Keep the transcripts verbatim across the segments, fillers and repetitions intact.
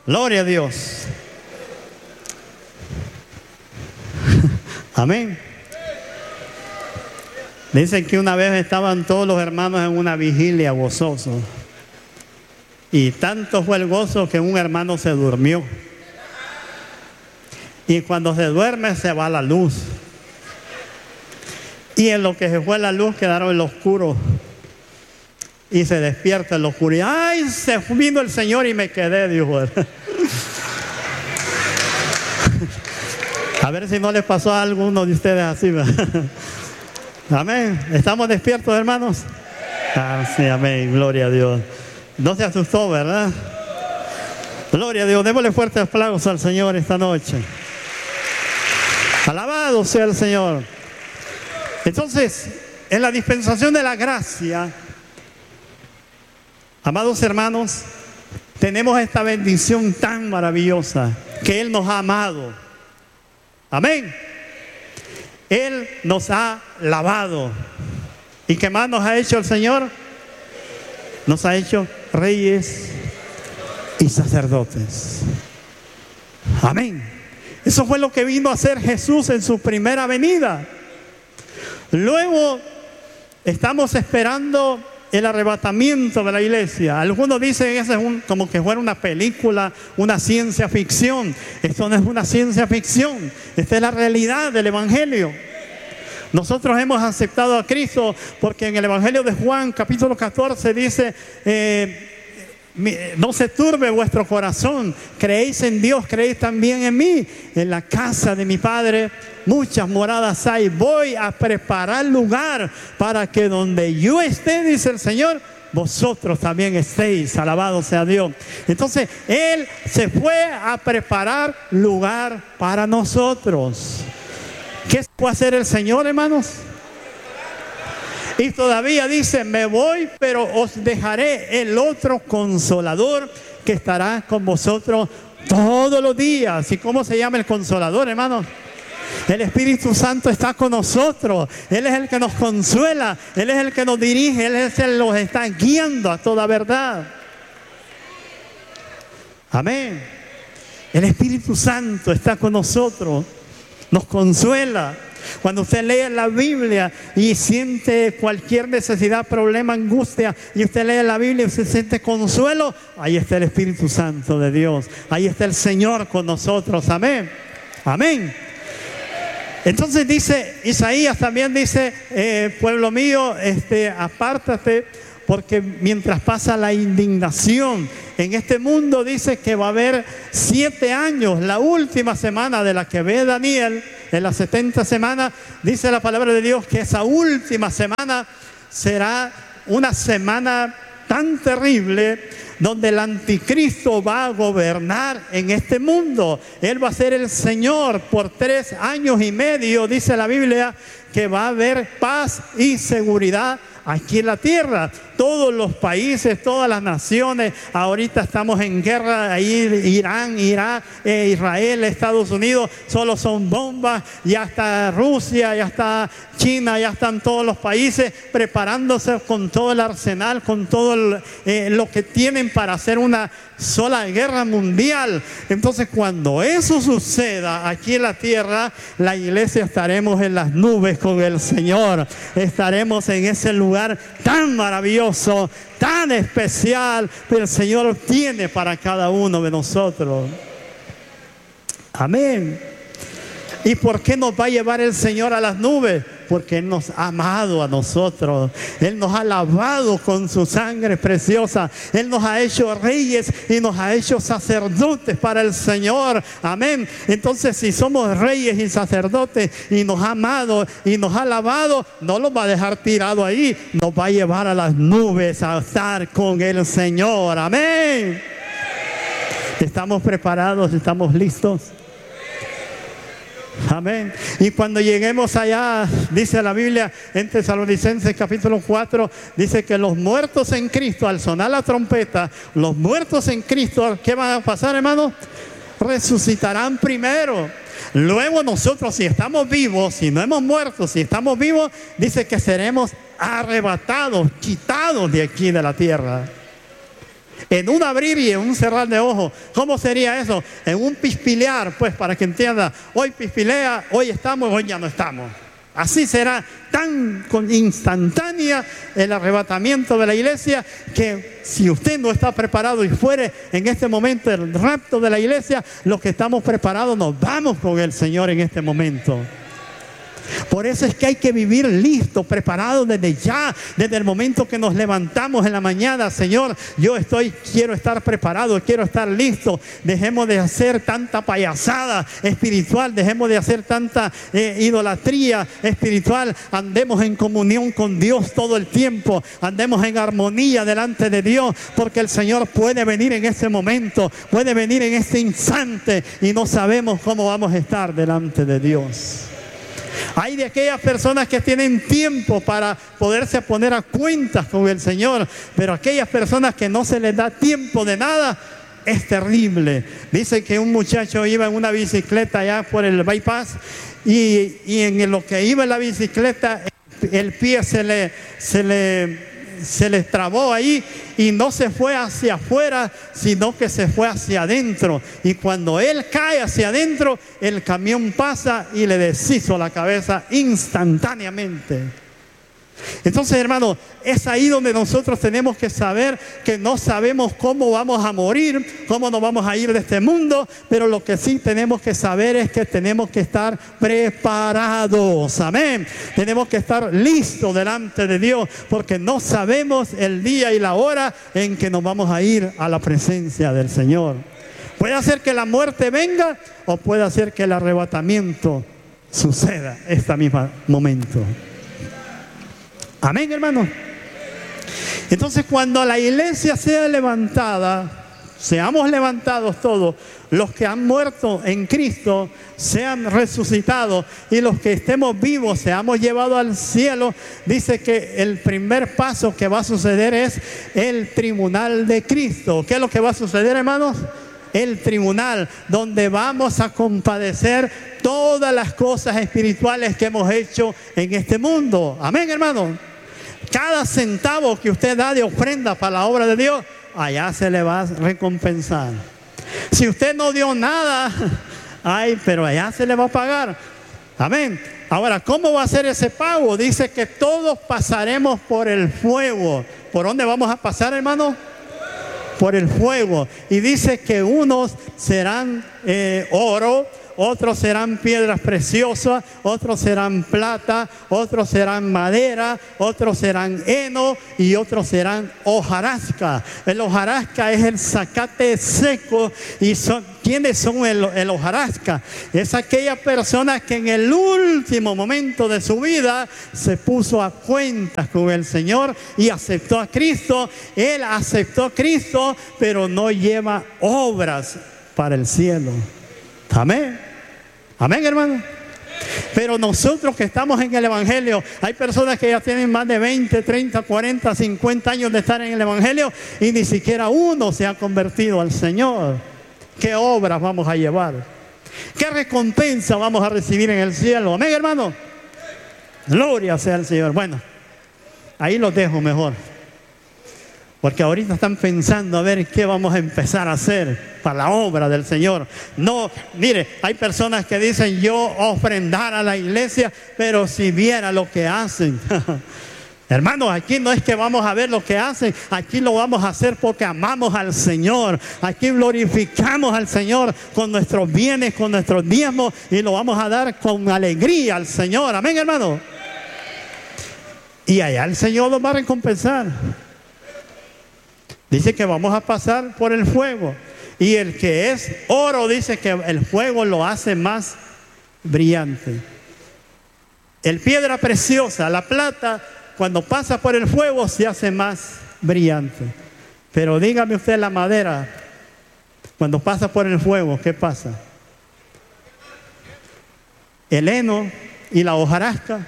Gloria a Dios. Amén. Dicen que una vez estaban todos los hermanos en una vigilia gozosos. Y tanto fue el gozo que un hermano se durmió. Y cuando se duerme se va la luz. Y en lo que se fue la luz quedaron en lo oscuro. Y se despierta en la oscuridad. ¡Ay! Se vino el Señor y me quedé, dijo él. A ver si no les pasó a alguno de ustedes así. Amén. ¿Estamos despiertos, hermanos? Ah, sí, amén. Gloria a Dios. No se asustó, ¿verdad? Gloria a Dios. Démosle fuerte aplauso al Señor esta noche. Alabado sea el Señor. Entonces, en la dispensación de la gracia, amados hermanos, tenemos esta bendición tan maravillosa que Él nos ha amado. Amén. Él nos ha lavado. ¿Y qué más nos ha hecho el Señor? Nos ha hecho reyes y sacerdotes. Amén. Eso fue lo que vino a hacer Jesús en su primera venida. Luego estamos esperando el arrebatamiento de la iglesia. Algunos dicen que eso es un, como que fuera una película, una ciencia ficción. Esto no es una ciencia ficción. Esta es la realidad del Evangelio. Nosotros hemos aceptado a Cristo porque en el Evangelio de Juan, capítulo catorce, dice, eh, no se turbe vuestro corazón, creéis en Dios, creéis también en mí. En la casa de mi Padre muchas moradas hay. Voy a preparar lugar para que donde yo esté, dice el Señor, vosotros también estéis. Alabado sea Dios. Entonces Él se fue a preparar lugar para nosotros. ¿Qué fue a hacer el Señor, hermanos? Y todavía dice, me voy, pero os dejaré el otro consolador que estará con vosotros todos los días. ¿Y cómo se llama el consolador, hermanos? El Espíritu Santo está con nosotros. Él es el que nos consuela. Él es el que nos dirige. Él es el que nos está guiando a toda verdad. Amén. El Espíritu Santo está con nosotros. Nos consuela. Cuando usted lee la Biblia y siente cualquier necesidad, problema, angustia, y usted lee la Biblia y usted siente consuelo, ahí está el Espíritu Santo de Dios. Ahí está el Señor con nosotros. Amén. Amén. Entonces dice, Isaías también dice, eh, pueblo mío, este, apártate, porque mientras pasa la indignación en este mundo, dice que va a haber siete años, la última semana de la que ve Daniel, en las setenta semanas, dice la palabra de Dios que esa última semana será una semana tan terrible donde el anticristo va a gobernar en este mundo. Él va a ser el Señor por tres años y medio, dice la Biblia, que va a haber paz y seguridad aquí en la tierra. Todos los países, todas las naciones, ahorita estamos en guerra, ahí Irán, Irak, eh, Israel, Estados Unidos, solo son bombas. Ya está Rusia, ya está China, ya están todos los países preparándose con todo el arsenal, con todo el, eh, lo que tienen para hacer una sola guerra mundial. Entonces, cuando eso suceda aquí en la tierra, la iglesia estaremos en las nubes con el Señor. Estaremos en ese lugar tan maravilloso, tan especial que el Señor tiene para cada uno de nosotros. Amén. ¿Y por qué nos va a llevar el Señor a las nubes? Porque Él nos ha amado a nosotros. Él nos ha lavado con su sangre preciosa. Él nos ha hecho reyes y nos ha hecho sacerdotes para el Señor. Amén. Entonces, si somos reyes y sacerdotes y nos ha amado y nos ha lavado, no nos va a dejar tirado ahí. Nos va a llevar a las nubes a estar con el Señor. Amén. ¿Estamos preparados? ¿Estamos listos? Amén. Y cuando lleguemos allá, dice la Biblia en Tesalonicenses capítulo cuatro, dice que los muertos en Cristo, al sonar la trompeta, los muertos en Cristo, ¿qué van a pasar, hermanos? Resucitarán primero. Luego nosotros, si estamos vivos, si no hemos muerto, si estamos vivos, dice que seremos arrebatados, quitados de aquí de la tierra. En un abrir y en un cerrar de ojos. ¿Cómo sería eso? En un pispilear, pues, para que entienda. Hoy pispilea, hoy estamos, hoy ya no estamos. Así será tan instantánea el arrebatamiento de la iglesia, que si usted no está preparado y fuere en este momento el rapto de la iglesia, los que estamos preparados nos vamos con el Señor en este momento. Por eso es que hay que vivir listo, preparado desde ya, desde el momento que nos levantamos en la mañana. Señor, yo estoy, quiero estar preparado, quiero estar listo. Dejemos de hacer tanta payasada espiritual, dejemos de hacer tanta eh, idolatría espiritual. Andemos en comunión con Dios todo el tiempo, andemos en armonía delante de Dios, porque el Señor puede venir en este momento, puede venir en este instante y no sabemos cómo vamos a estar delante de Dios. Hay de aquellas personas que tienen tiempo para poderse poner a cuentas con el Señor, pero aquellas personas que no se les da tiempo de nada, es terrible. Dice que un muchacho iba en una bicicleta allá por el bypass y, y en lo que iba en la bicicleta, el pie se le, se le se les trabó ahí y no se fue hacia afuera, sino que se fue hacia adentro. Y cuando él cae hacia adentro, el camión pasa y le deshizo la cabeza instantáneamente. Entonces, hermano, es ahí donde nosotros tenemos que saber que no sabemos cómo vamos a morir, cómo nos vamos a ir de este mundo, pero lo que sí tenemos que saber es que tenemos que estar preparados, amén. Tenemos que estar listos delante de Dios, porque no sabemos el día y la hora en que nos vamos a ir a la presencia del Señor. Puede hacer que la muerte venga o puede hacer que el arrebatamiento suceda este mismo momento. Amén, hermano. Entonces, cuando la iglesia sea levantada, seamos levantados todos, los que han muerto en Cristo sean resucitados y los que estemos vivos seamos llevados al cielo, dice que el primer paso que va a suceder es el tribunal de Cristo. ¿Qué es lo que va a suceder, hermanos? El tribunal, donde vamos a compadecer todas las cosas espirituales que hemos hecho en este mundo. Amén, hermano. Cada centavo que usted da de ofrenda para la obra de Dios, allá se le va a recompensar. Si usted no dio nada, ay, pero allá se le va a pagar. Amén. Ahora, ¿cómo va a ser ese pago? Dice que todos pasaremos por el fuego. ¿Por dónde vamos a pasar, hermano? Por el fuego. Y dice que unos serán eh, oro, otros serán piedras preciosas, otros serán plata, otros serán madera, otros serán heno y otros serán hojarasca. El hojarasca es el zacate seco. ¿Y son, quiénes son el, el hojarasca? Es aquella persona que en el último momento de su vida se puso a cuentas con el Señor y aceptó a Cristo. Él aceptó a Cristo, pero no lleva obras para el cielo. Amén. Amén, hermano. Pero nosotros que estamos en el Evangelio, hay personas que ya tienen más de veinte, treinta, cuarenta, cincuenta años de estar en el Evangelio y ni siquiera uno se ha convertido al Señor. ¿Qué obras vamos a llevar? ¿Qué recompensa vamos a recibir en el cielo? Amén, hermano. Gloria sea al Señor. Bueno, ahí los dejo mejor, porque ahorita están pensando a ver qué vamos a empezar a hacer para la obra del Señor. No, mire, hay personas que dicen yo ofrendar a la iglesia, pero si viera lo que hacen. Hermanos, aquí no es que vamos a ver lo que hacen, aquí lo vamos a hacer porque amamos al Señor. Aquí glorificamos al Señor con nuestros bienes, con nuestros diezmos, y lo vamos a dar con alegría al Señor. Amén, hermano. Y allá el Señor nos va a recompensar. Dice que vamos a pasar por el fuego. Y el que es oro, dice que el fuego lo hace más brillante. El piedra preciosa, la plata, cuando pasa por el fuego se hace más brillante. Pero dígame usted, la madera, cuando pasa por el fuego, ¿qué pasa? El heno y la hojarasca.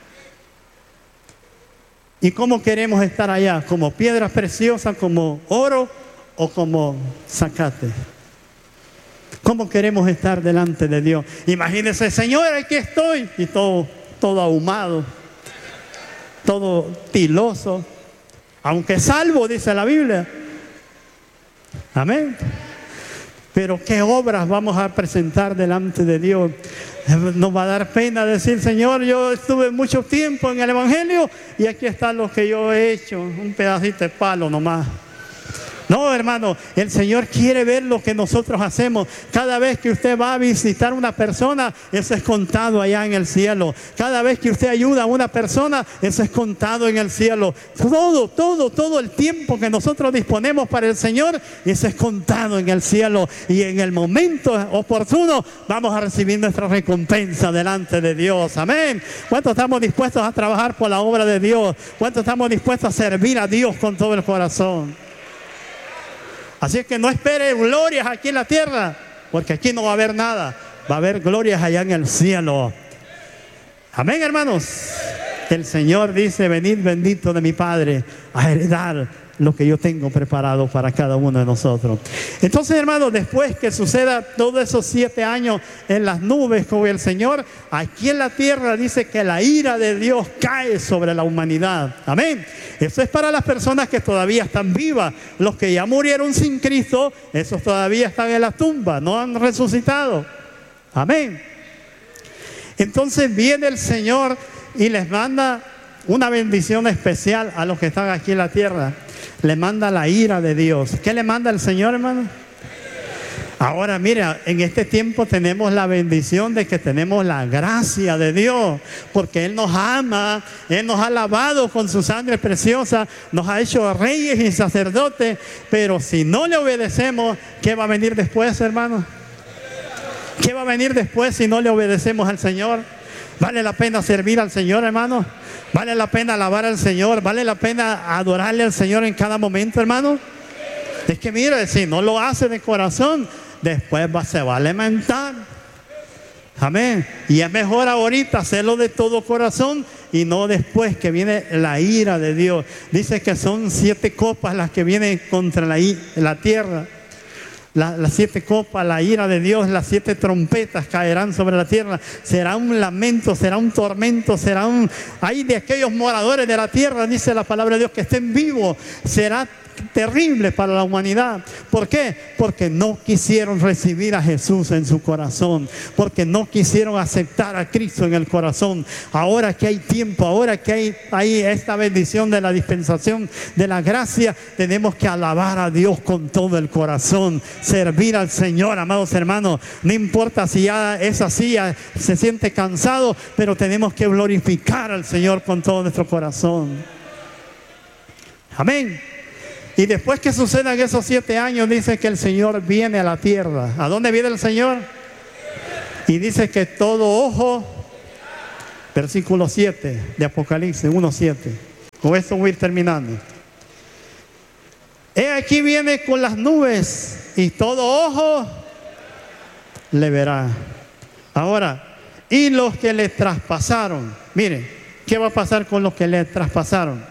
¿Y cómo queremos estar allá? ¿Como piedras preciosas, como oro o como zacate? ¿Cómo queremos estar delante de Dios? Imagínense, Señor, aquí estoy, y todo, todo ahumado, todo tiloso, aunque salvo, dice la Biblia. Amén. Pero ¿qué obras vamos a presentar delante de Dios? Nos va a dar pena decir, Señor, yo estuve mucho tiempo en el Evangelio y aquí está lo que yo he hecho, un pedacito de palo nomás. No, hermano, el Señor quiere ver lo que nosotros hacemos. Cada vez que usted va a visitar a una persona, eso es contado allá en el cielo. Cada vez que usted ayuda a una persona, eso es contado en el cielo. Todo, todo, todo el tiempo que nosotros disponemos para el Señor, eso es contado en el cielo. Y en el momento oportuno, vamos a recibir nuestra recompensa delante de Dios. Amén. ¿Cuántos estamos dispuestos a trabajar por la obra de Dios? ¿Cuántos estamos dispuestos a servir a Dios con todo el corazón? Así es que no espere glorias aquí en la tierra, porque aquí no va a haber nada. Va a haber glorias allá en el cielo. Amén, hermanos. El Señor dice, venid bendito de mi Padre a heredar lo que yo tengo preparado para cada uno de nosotros. Entonces, hermanos, después que suceda todos esos siete años en las nubes con el Señor, aquí en la tierra dice que la ira de Dios cae sobre la humanidad. Amén. Eso es para las personas que todavía están vivas. Los que ya murieron sin Cristo, esos todavía están en la tumba, no han resucitado. Amén. Entonces viene el Señor y les manda una bendición especial a los que están aquí en la tierra. Le manda la ira de Dios. ¿Qué le manda el Señor, hermano? Ahora, mira, en este tiempo tenemos la bendición de que tenemos la gracia de Dios, porque Él nos ama, Él nos ha lavado con su sangre preciosa, nos ha hecho reyes y sacerdotes, pero si no le obedecemos, ¿qué va a venir después, hermano? ¿Qué va a venir después si no le obedecemos al Señor? ¿Vale la pena servir al Señor, hermano? ¿Vale la pena alabar al Señor? ¿Vale la pena adorarle al Señor en cada momento, hermano? Es que mire, si no lo hace de corazón, después va, se va a lamentar. Amén. Y es mejor ahorita hacerlo de todo corazón y no después que viene la ira de Dios. Dice que son siete copas las que vienen contra la, la tierra. La, las siete copas, la ira de Dios, las siete trompetas caerán sobre la tierra. Será un lamento, será un tormento, será un... Hay de aquellos moradores de la tierra, dice la palabra de Dios, que estén vivos. Será terrible para la humanidad. ¿Por qué? Porque no quisieron recibir a Jesús en su corazón, porque no quisieron aceptar a Cristo en el corazón. Ahora que hay tiempo, ahora que hay, hay esta bendición de la dispensación de la gracia, tenemos que alabar a Dios con todo el corazón, servir al Señor, amados hermanos. No importa si ya es así, ya se siente cansado, pero tenemos que glorificar al Señor con todo nuestro corazón. Amén. Y después que sucedan esos siete años, dice que el Señor viene a la tierra. ¿A dónde viene el Señor? Y dice que todo ojo, versículo siete de Apocalipsis uno siete. Con esto voy a ir terminando. He aquí viene con las nubes y todo ojo le verá. Ahora, y los que le traspasaron. Miren, ¿qué va a pasar con los que le traspasaron?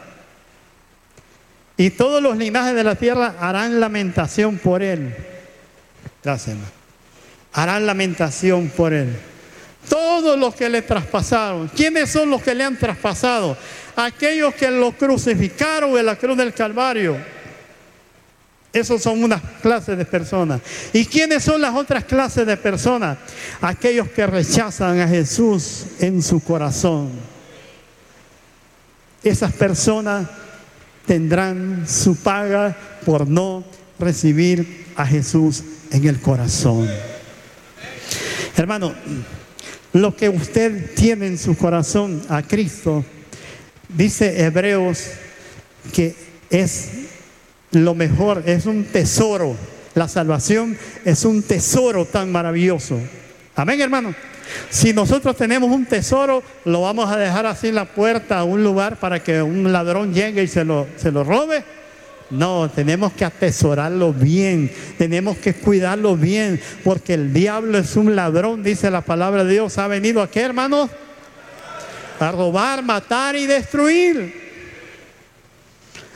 Y todos los linajes de la tierra harán lamentación por él. Gracias, hermano. Harán lamentación por él. Todos los que le traspasaron. ¿Quiénes son los que le han traspasado? Aquellos que lo crucificaron en la cruz del Calvario. Esos son unas clases de personas. ¿Y quiénes son las otras clases de personas? Aquellos que rechazan a Jesús en su corazón. Esas personas tendrán su paga por no recibir a Jesús en el corazón. Hermano, lo que usted tiene en su corazón a Cristo, dice Hebreos que es lo mejor, es un tesoro. La salvación es un tesoro tan maravilloso. Amén, hermano. Si nosotros tenemos un tesoro, ¿lo vamos a dejar así en la puerta a un lugar para que un ladrón llegue y se lo, se lo robe? No, tenemos que atesorarlo bien, tenemos que cuidarlo bien, porque el diablo es un ladrón, dice la palabra de Dios. ¿Ha venido a qué, hermanos? A robar, matar y destruir.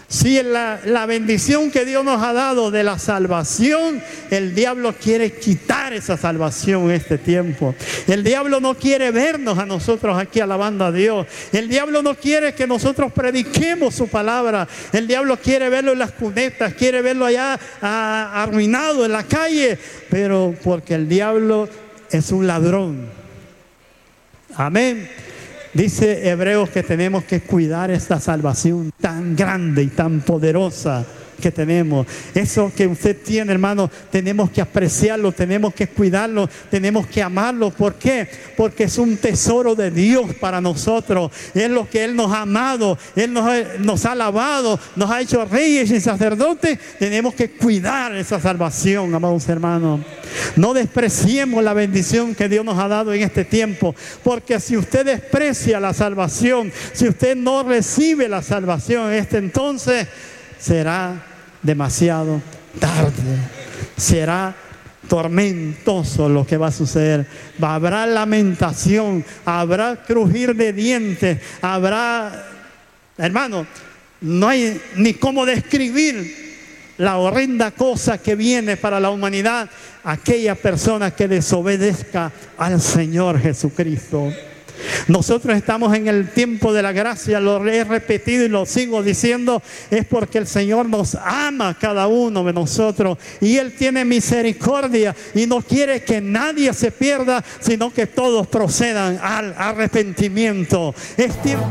Si la, la bendición que Dios nos ha dado de la salvación, el diablo quiere quitar esa salvación en este tiempo. El diablo no quiere vernos a nosotros aquí alabando a Dios. El diablo no quiere que nosotros prediquemos su palabra. El diablo quiere verlo en las cunetas, quiere verlo allá a, arruinado en la calle. Pero porque el diablo es un ladrón. Amén. Dice Hebreos que tenemos que cuidar esta salvación tan grande y tan poderosa que tenemos. Eso que usted tiene, hermano, tenemos que apreciarlo, tenemos que cuidarlo, tenemos que amarlo. ¿Por qué? Porque es un tesoro de Dios para nosotros. Es lo que Él nos ha amado, Él nos ha, nos ha lavado, nos ha hecho reyes y sacerdotes. Tenemos que cuidar esa salvación, amados hermanos. No despreciemos la bendición que Dios nos ha dado en este tiempo, porque si usted desprecia la salvación, si usted no recibe la salvación en este entonces, será demasiado tarde, será tormentoso lo que va a suceder. Habrá lamentación, habrá crujir de dientes, habrá, hermano, no hay ni cómo describir la horrenda cosa que viene para la humanidad, aquella persona que desobedezca al Señor Jesucristo. Nosotros estamos en el tiempo de la gracia, lo he repetido y lo sigo diciendo, es porque el Señor nos ama a cada uno de nosotros y Él tiene misericordia y no quiere que nadie se pierda, sino que todos procedan al arrepentimiento. Es tiempo.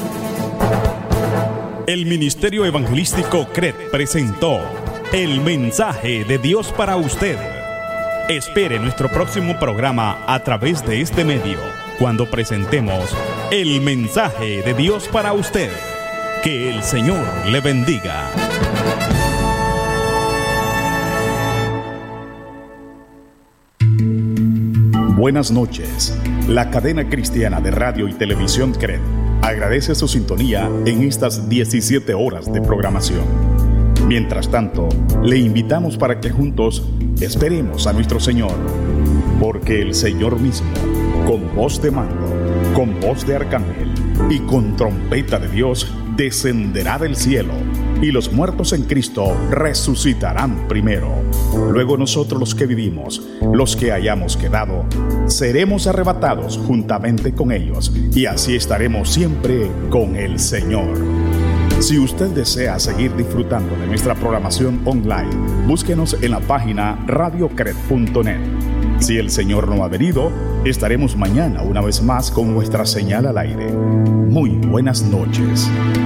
El Ministerio Evangelístico C R E T presentó el mensaje de Dios para usted. Espere nuestro próximo programa a través de este medio, cuando presentemos el mensaje de Dios para usted. Que el Señor le bendiga. Buenas noches. La cadena cristiana de radio y televisión C R E T agradece su sintonía en estas diecisiete horas de programación. Mientras tanto, le invitamos para que juntos esperemos a nuestro Señor, porque el Señor mismo, con voz de mando, con voz de arcángel y con trompeta de Dios, descenderá del cielo, y los muertos en Cristo resucitarán primero. Luego nosotros, los que vivimos, los que hayamos quedado, seremos arrebatados juntamente con ellos, y así estaremos siempre con el Señor. Si usted desea seguir disfrutando de nuestra programación online, búsquenos en la página radio cret punto net. Si el Señor no ha venido, estaremos mañana una vez más con nuestra señal al aire. Muy buenas noches.